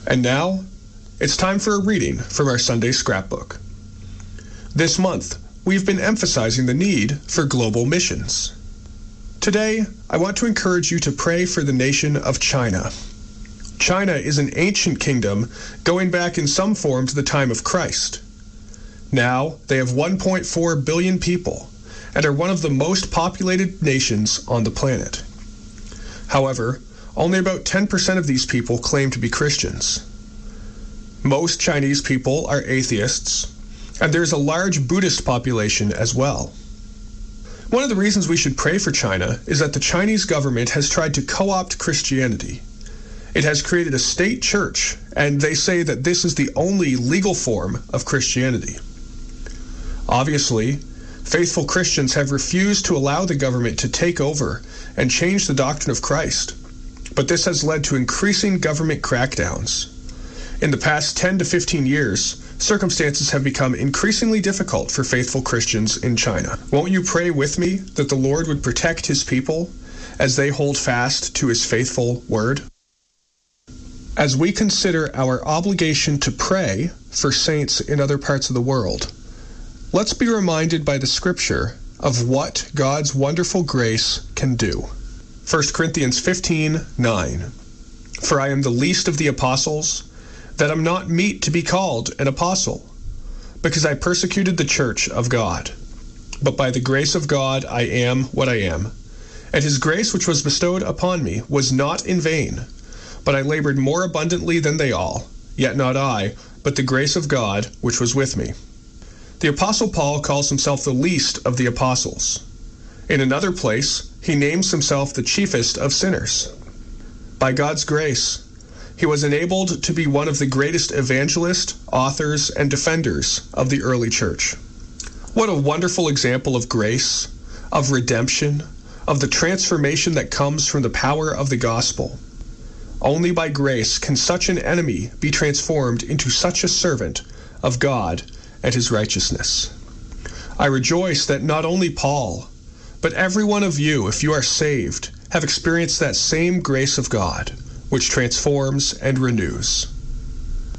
And now, it's time for a reading from our Sunday scrapbook. This month, we've been emphasizing the need for global missions. Today, I want to encourage you to pray for the nation of China. China is an ancient kingdom going back in some form to the time of Christ. Now, they have 1.4 billion people and are one of the most populated nations on the planet. However, only about 10% of these people claim to be Christians. Most Chinese people are atheists, and there's a large Buddhist population as well. One of the reasons we should pray for China is that the Chinese government has tried to co-opt Christianity. It has created a state church, and they say that this is the only legal form of Christianity. Obviously, faithful Christians have refused to allow the government to take over and change the doctrine of Christ, but this has led to increasing government crackdowns. In the past 10 to 15 years, circumstances have become increasingly difficult for faithful Christians in China. Won't you pray with me that the Lord would protect his people as they hold fast to his faithful word? As we consider our obligation to pray for saints in other parts of the world, let's be reminded by the scripture of what God's wonderful grace can do. 1 Corinthians 15:9. For I am the least of the apostles, that am not meet to be called an apostle, because I persecuted the church of God. But by the grace of God I am what I am. And his grace which was bestowed upon me was not in vain, but I labored more abundantly than they all, yet not I, but the grace of God which was with me. The Apostle Paul calls himself the least of the apostles. In another place, he names himself the chiefest of sinners. By God's grace, he was enabled to be one of the greatest evangelists, authors, and defenders of the early church. What a wonderful example of grace, of redemption, of the transformation that comes from the power of the gospel. Only by grace can such an enemy be transformed into such a servant of God and his righteousness. I rejoice that not only Paul, but every one of you, if you are saved, have experienced that same grace of God, which transforms and renews.